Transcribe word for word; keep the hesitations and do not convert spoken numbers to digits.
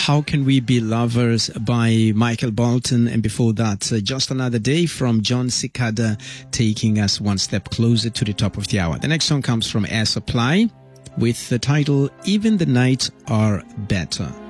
How Can We Be Lovers by Michael Bolton. And before that, uh, Just Another Day from John Cicada, taking us one step closer to the top of the hour. The next song comes from Air Supply with the title Even the Nights Are Better.